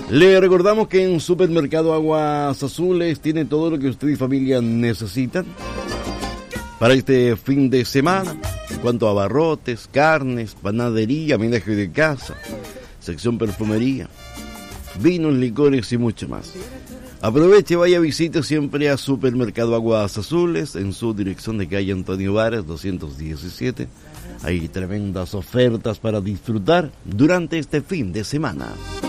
Le recordamos que en Supermercado Aguas Azules tiene todo lo que usted y familia necesitan para este fin de semana, en cuanto a abarrotes, carnes, panadería, menaje de casa, sección perfumería, vinos, licores y mucho más. Aproveche, vaya, visite siempre a Supermercado Aguas Azules en su dirección de calle Antonio Varas 217. Hay tremendas ofertas para disfrutar durante este fin de semana.